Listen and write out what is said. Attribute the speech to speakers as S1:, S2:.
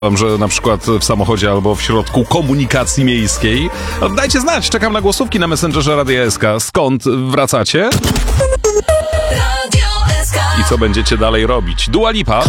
S1: że na przykład w samochodzie albo w środku komunikacji miejskiej. Dajcie znać, czekam na głosówki na Messengerze Radia SK. Skąd wracacie? I co będziecie dalej robić? Dua Lipa.